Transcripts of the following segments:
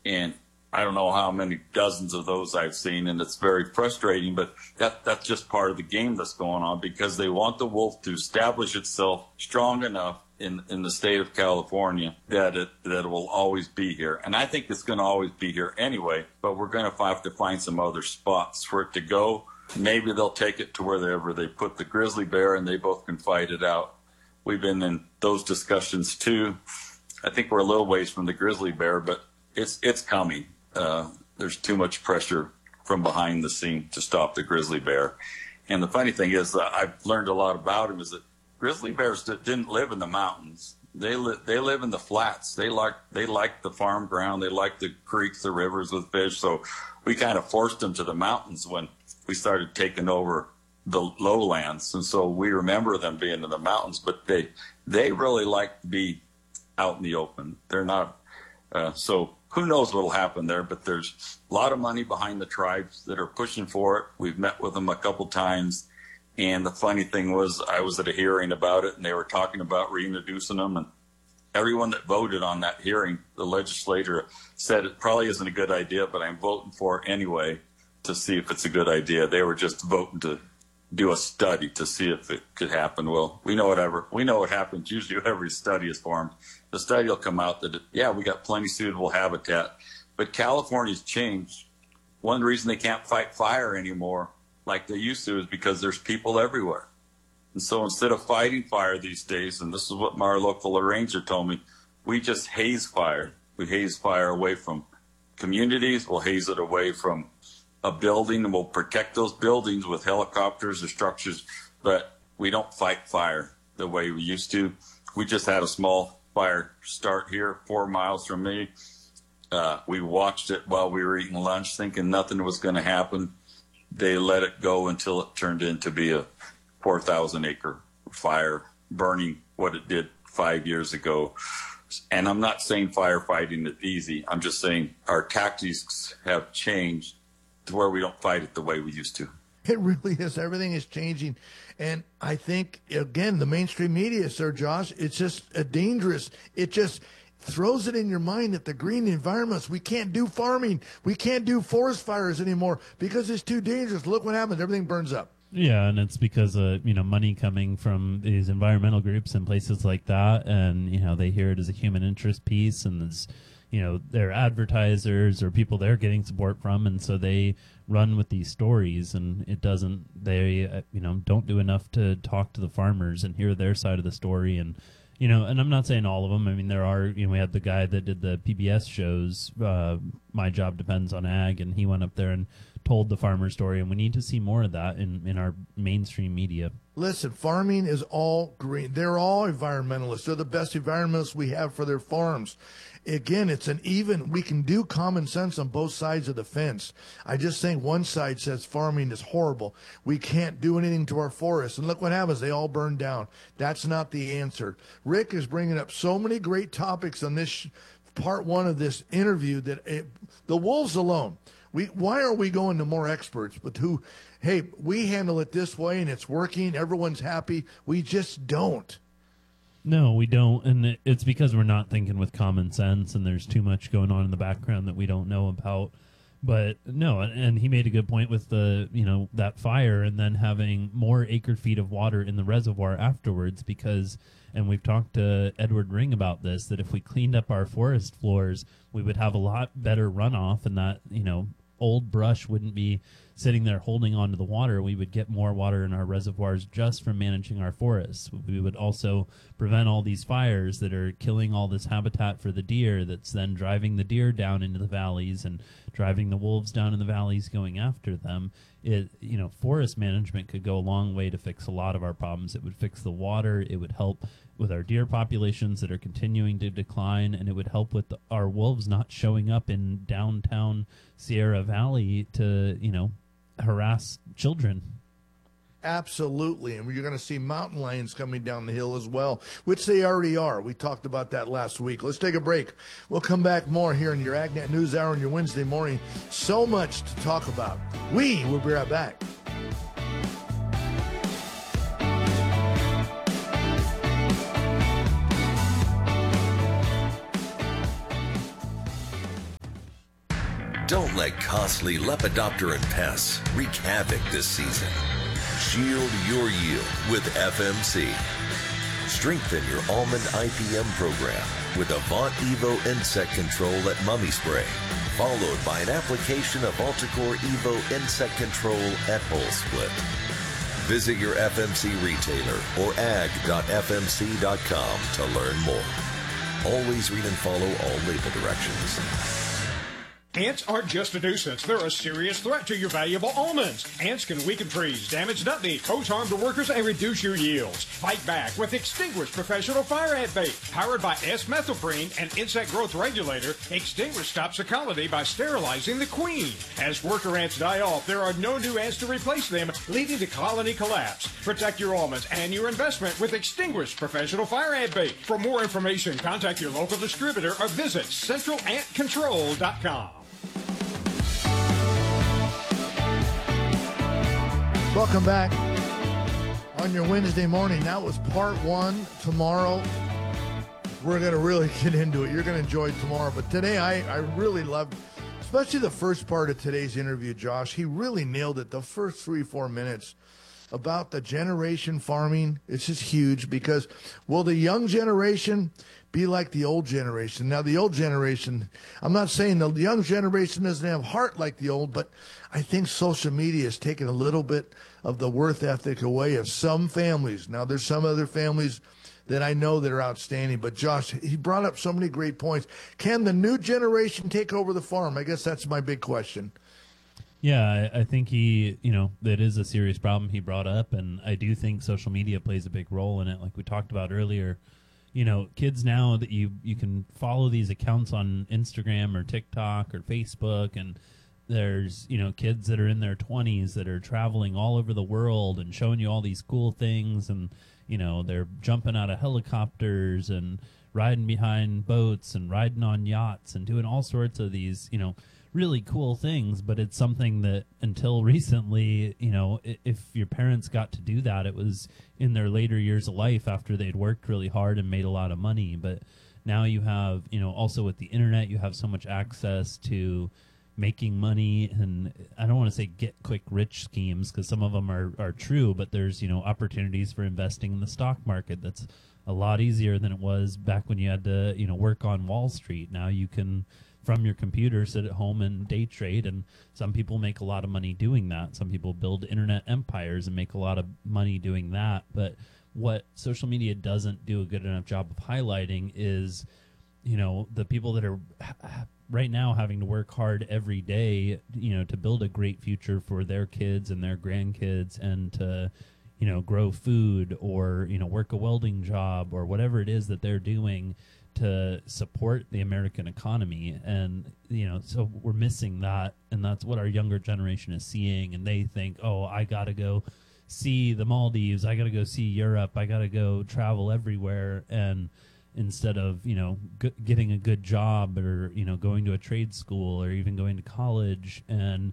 And I don't know how many dozens of those I've seen, and it's very frustrating, but that's just part of the game that's going on, because they want the wolf to establish itself strong enough in the state of California that it will always be here. And I think it's going to always be here anyway, but we're going to have to find some other spots for it to go. Maybe they'll take it to wherever they put the grizzly bear and they both can fight it out. We've been in those discussions too. I think we're a little ways from the grizzly bear, but it's coming. There's too much pressure from behind the scene to stop the grizzly bear. And the funny thing is, I've learned a lot about him, is that grizzly bears didn't live in the mountains. They live in the flats. They like the farm ground. They like the creeks, the rivers with fish. So we kind of forced them to the mountains when we started taking over the lowlands. And so we remember them being in the mountains, but they really like to be out in the open. They're not, so who knows what will happen there, but there's a lot of money behind the tribes that are pushing for it. We've met with them a couple times. And the funny thing was, I was at a hearing about it, and they were talking about reintroducing them. And everyone that voted on that hearing, the legislator said it probably isn't a good idea, but I'm voting for it anyway to see if it's a good idea. They were just voting to do a study to see if it could happen. Well, we know what happens. Usually every study is formed. The study will come out that, yeah, we got plenty suitable habitat. But California's changed. One reason they can't fight fire anymore like they used to is because there's people everywhere. And so instead of fighting fire these days, and this is what my local ranger told me, we just haze fire. We haze fire away from communities. We'll haze it away from a building, and we'll protect those buildings with helicopters or structures, but we don't fight fire the way we used to. We just had a small fire start here 4 miles from me. We watched it while we were eating lunch, thinking nothing was going to happen. They let it go until it turned into be a 4,000 acre fire, burning what it did 5 years ago. And I'm not saying firefighting is easy. I'm just saying our tactics have changed to where we don't fight it the way we used to. It really is. Everything is changing. And I think, again, the mainstream media, Sir Josh, it's just a dangerous. It just throws it in your mind that the green environments, we can't do farming. We can't do forest fires anymore because it's too dangerous. Look what happens. Everything burns up. Yeah, and it's because of, money coming from these environmental groups and places like that. And, they hear it as a human interest piece, and it's, they're advertisers or people they're getting support from, and so they run with these stories, and they don't do enough to talk to the farmers and hear their side of the story. And and I'm not saying all of them. I mean, there are, we had the guy that did the PBS shows, My Job Depends on Ag, and he went up there and told the farmer story, and we need to see more of that in our mainstream media. Listen, farming is all green. They're all environmentalists. They're the best environmentalists we have for their farms. Again, we can do common sense on both sides of the fence. I just think one side says farming is horrible. We can't do anything to our forests. And look what happens. They all burn down. That's not the answer. Rick is bringing up so many great topics on this part one of this interview that the wolves alone, why are we going to more experts? But we handle it this way and it's working. Everyone's happy. We just don't. No, we don't, and it's because we're not thinking with common sense, and there's too much going on in the background that we don't know about. But no, and he made a good point with the, that fire, and then having more acre feet of water in the reservoir afterwards, because, and we've talked to Edward Ring about this, that if we cleaned up our forest floors, we would have a lot better runoff, and that, old brush wouldn't be sitting there holding on to the water. We would get more water in our reservoirs just from managing our forests. We would also prevent all these fires that are killing all this habitat for the deer, that's then driving the deer down into the valleys and driving the wolves down in the valleys going after them. Forest management could go a long way to fix a lot of our problems. It would fix the water. It would help with our deer populations that are continuing to decline, and it would help with our wolves not showing up in downtown Sierra Valley to, harass children. Absolutely. And you're going to see mountain lions coming down the hill as well, which they already are. We talked about that last week. Let's take a break. We'll come back more here in your AgNet News Hour on your Wednesday morning. So much to talk about. We will be right back. Don't let costly Lepidopteran pests wreak havoc this season. Shield your yield with FMC. Strengthen your almond IPM program with Avant Evo Insect Control at Mummy Spray, followed by an application of Alticore Evo Insect Control at Hull Split. Visit your FMC retailer or ag.fmc.com to learn more. Always read and follow all label directions. Ants aren't just a nuisance. They're a serious threat to your valuable almonds. Ants can weaken trees, damage nut meat, pose harm to workers, and reduce your yields. Fight back with Extinguish Professional Fire Ant Bait. Powered by S-methylprene, an insect growth regulator, Extinguish stops the colony by sterilizing the queen. As worker ants die off, there are no new ants to replace them, leading to colony collapse. Protect your almonds and your investment with Extinguish Professional Fire Ant Bait. For more information, contact your local distributor or visit centralantcontrol.com. Welcome back on your Wednesday morning. That was part one. Tomorrow, we're going to really get into it. You're going to enjoy it tomorrow. But today, I really loved, especially the first part of today's interview, Josh. He really nailed it. The first 3-4 minutes about the generation farming. It's just huge because will the young generation be like the old generation? Now, the old generation, I'm not saying the young generation doesn't have heart like the old, but I think social media has taken a little bit of the worth ethic away of some families. Now, there's some other families that I know that are outstanding, but Josh, he brought up so many great points. Can the new generation take over the farm? I guess that's my big question. Yeah, I think that is a serious problem he brought up, and I do think social media plays a big role in it, like we talked about earlier. Kids now that you can follow these accounts on Instagram or TikTok or Facebook, and there's, kids that are in their 20s that are traveling all over the world and showing you all these cool things, and, they're jumping out of helicopters and riding behind boats and riding on yachts and doing all sorts of these, really cool things. But it's something that until recently, if your parents got to do that, it was in their later years of life after they'd worked really hard and made a lot of money. But now you have, also with the internet, you have so much access to making money, and I don't want to say get quick rich schemes because some of them are true, but there's, opportunities for investing in the stock market that's a lot easier than it was back when you had to, work on Wall Street. Now you can, from your computer, sit at home and day trade, and some people make a lot of money doing that. Some people build internet empires and make a lot of money doing that. But what social media doesn't do a good enough job of highlighting is, the people that are right now having to work hard every day, to build a great future for their kids and their grandkids, and to, grow food or, work a welding job or whatever it is that they're doing to support the American economy. And, so we're missing that. And that's what our younger generation is seeing. And they think, oh, I got to go see the Maldives. I got to go see Europe. I got to go travel everywhere. And instead of, getting a good job or, going to a trade school or even going to college and,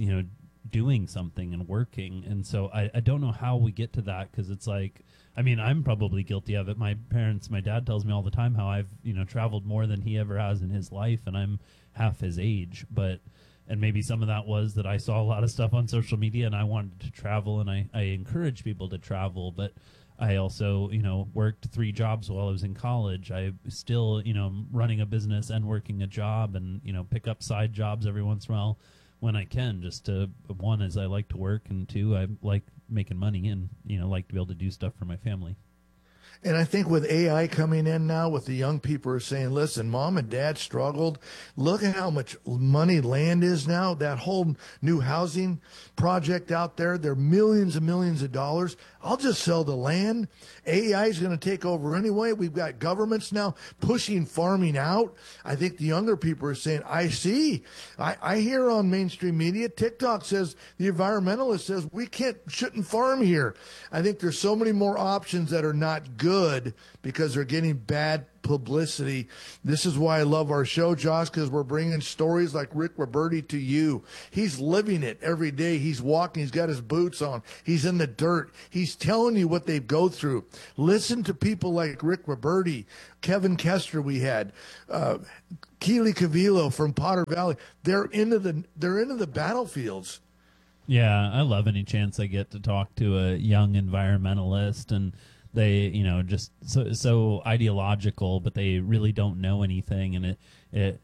doing something and working. And so I don't know how we get to that, because it's like, I'm probably guilty of it. My dad tells me all the time how I've, traveled more than he ever has in his life, and I'm half his age. And maybe some of that was that I saw a lot of stuff on social media and I wanted to travel, and I encourage people to travel. But I also, worked 3 jobs while I was in college. I still, running a business and working a job, and, pick up side jobs every once in a while when I can, just to, one, is I like to work, and 2, I like making money and, like to be able to do stuff for my family. And I think with AI coming in now, with the young people are saying, listen, mom and dad struggled. Look at how much money land is now. That whole new housing project out there, they're millions and millions of dollars. I'll just sell the land. AI is going to take over anyway. We've got governments now pushing farming out. I think the younger people are saying, I see. I hear on mainstream media, TikTok says, the environmentalist says, we shouldn't farm here. I think there's so many more options that are not good because they're getting bad publicity. This is why I love our show, Josh, because we're bringing stories like Rick Roberti to you. He's living it every day. He's walking. He's got his boots on. He's in the dirt. He's telling you what they go through. Listen to people like Rick Roberti, Kevin Kester we had, Keely Cavillo from Potter Valley. They're into the battlefields. Yeah, I love any chance I get to talk to a young environmentalist, and they, just so ideological, but they really don't know anything, and it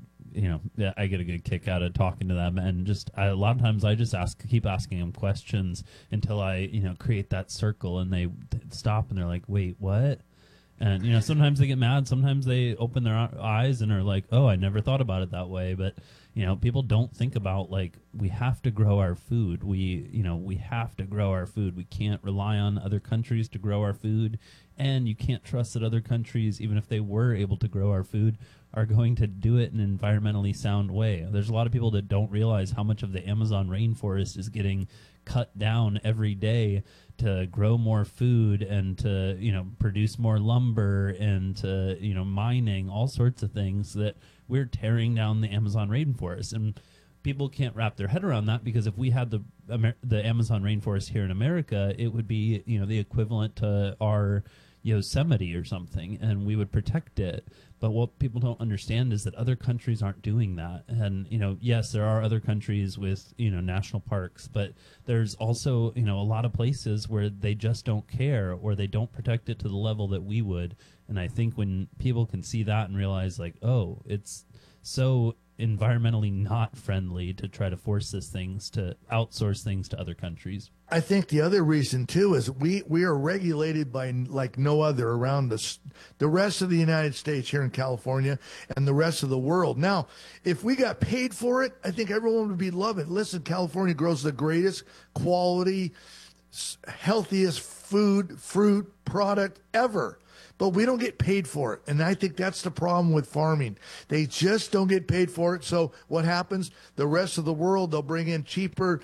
I get a good kick out of talking to them, and a lot of times I just keep asking them questions until I create that circle, and they stop and they're like, wait, what? And sometimes they get mad, sometimes they open their eyes and are like, oh, I never thought about it that way. But people don't think about, like, we have to grow our food. We have to grow our food. We can't rely on other countries to grow our food, and you can't trust that other countries, even if they were able to grow our food, are going to do it in an environmentally sound way. There's a lot of people that don't realize how much of the Amazon rainforest is getting cut down every day to grow more food and to produce more lumber and to mining, all sorts of things, that we're tearing down the Amazon rainforest. And people can't wrap their head around that, because if we had the Amazon rainforest here in America, it would be the equivalent to our Yosemite or something, and we would protect it. But what people don't understand is that other countries aren't doing that. And, yes, there are other countries with, national parks, but there's also, a lot of places where they just don't care, or they don't protect it to the level that we would. And I think when people can see that and realize, like, oh, it's so environmentally not friendly to try to force to outsource things to other countries. I think the other reason too is we are regulated by like no other around us, the rest of the United States here in California and the rest of the world. Now, if we got paid for it, I think everyone would be loving it. Listen, California grows the greatest quality, healthiest fruit product ever. But we don't get paid for it. And I think that's the problem with farming. They just don't get paid for it. So what happens? The rest of the world, they'll bring in cheaper,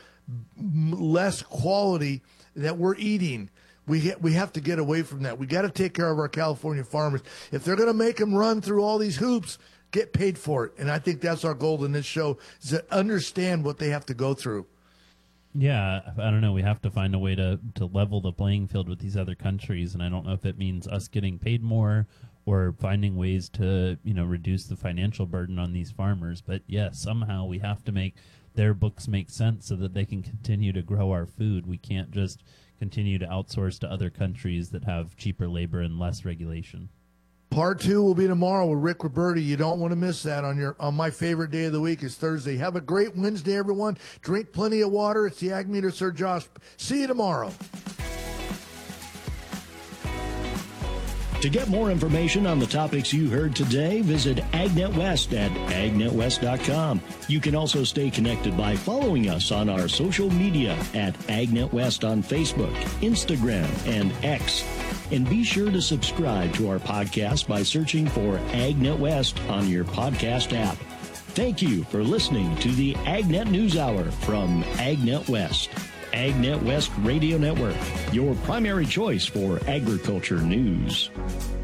less quality that we're eating. We have to get away from that. We got to take care of our California farmers. If they're going to make them run through all these hoops, get paid for it. And I think that's our goal in this show, is to understand what they have to go through. Yeah, I don't know. We have to find a way to level the playing field with these other countries, and I don't know if it means us getting paid more or finding ways to, reduce the financial burden on these farmers. But yes, somehow we have to make their books make sense so that they can continue to grow our food. We can't just continue to outsource to other countries that have cheaper labor and less regulation. Part 2 will be tomorrow with Rick Roberti. You don't want to miss that on my favorite day of the week is Thursday. Have a great Wednesday, everyone. Drink plenty of water. It's the Ag Meter, Sir Josh. See you tomorrow. To get more information on the topics you heard today, visit AgNet West at agnetwest.com. You can also stay connected by following us on our social media at AgNet West on Facebook, Instagram, and X. And be sure to subscribe to our podcast by searching for AgNet West on your podcast app. Thank you for listening to the AgNet News Hour from AgNet West. AgNet West Radio Network, your primary choice for agriculture news.